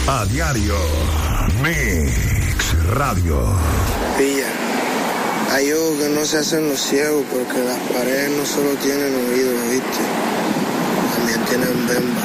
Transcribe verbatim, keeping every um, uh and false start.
A diario, Mix Radio. Pilla, hay ojos que no se hacen los ciegos porque las paredes no solo tienen oídos, ¿viste? También tienen bemba.